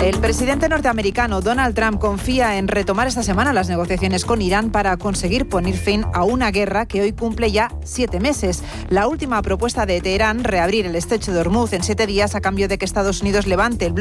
El presidente norteamericano Donald Trump confía en retomar esta semana las negociaciones con Irán para conseguir poner fin a una guerra que hoy cumple ya 7 meses. La última propuesta de Teherán, reabrir el estrecho de Hormuz en 7 días a cambio de que Estados Unidos levante el bloqueo